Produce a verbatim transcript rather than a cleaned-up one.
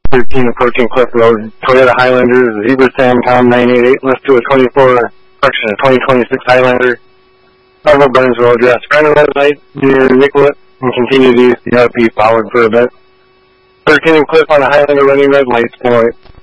thirteen approaching Cliff Road, Toyota Highlander, Zebra Samcom nine eight eight, left to a twenty-four, correction, a twenty twenty-six Highlander, Normal Burns Road, address, running red light near Nicollet, and continue to use the R P followed for a bit. thirteen and Cliff on a Highlander running red lights, point.